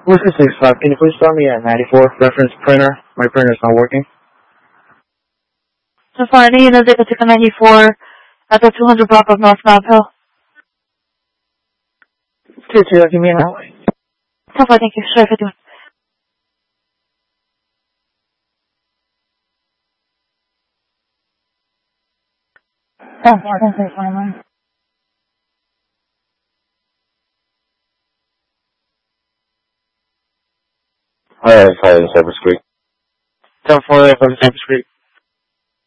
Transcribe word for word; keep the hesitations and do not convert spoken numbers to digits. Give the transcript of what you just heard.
Worcester six five, can you please start me at ninety-four, reference printer? My printer's not working. So far, any unit zero six ninety-four at the two hundred block of North Mount Hill. two two, give me an hour. So far, thank you. Sure, fifty-one. ten four, ten six, twenty-one. Alright, fine, Cypress Creek. ten four, from Cypress Creek.